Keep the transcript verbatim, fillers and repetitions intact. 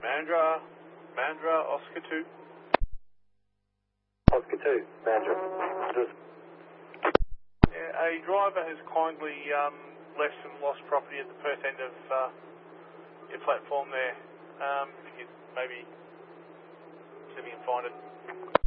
Mandra, Mandra, Oscar two. Oscar two, Mandra. Yeah, a driver has kindly um, left some lost property at the Perth end of uh, your platform there. Um, if you could maybe see if you can find it.